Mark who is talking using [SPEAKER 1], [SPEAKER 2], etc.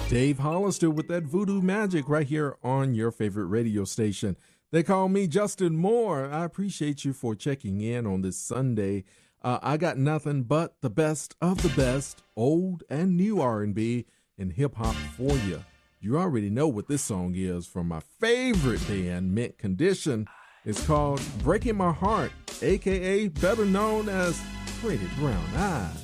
[SPEAKER 1] Dave Hollister with that voodoo magic right here on your favorite radio station. They call me Justin Moore. I appreciate you for checking in on this Sunday. I got nothing but the best of the best, old and new R&B and hip-hop for you. You already know what this song is from my favorite band, Mint Condition. It's called Breaking My Heart, a.k.a. better known as Pretty Brown Eyes.